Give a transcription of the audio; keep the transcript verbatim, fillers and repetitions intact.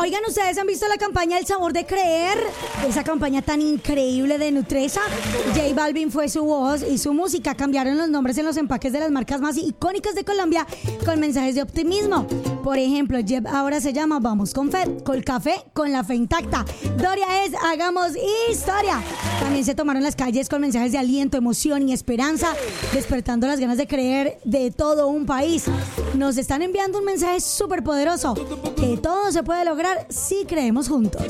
Oigan, ¿ustedes han visto la campaña El Sabor de Creer? Esa campaña tan increíble de Nutresa. J Balvin fue su voz y su música. Cambiaron los nombres en los empaques de las marcas más icónicas de Colombia con mensajes de optimismo. Por ejemplo, Jeb ahora se llama Vamos con Fe, con café, con la fe intacta. Doria es Hagamos Historia. También se tomaron las calles con mensajes de aliento, emoción y esperanza, despertando las ganas de creer de todo un país. Nos están enviando un mensaje súper poderoso, que todo se puede lograr si creemos juntos.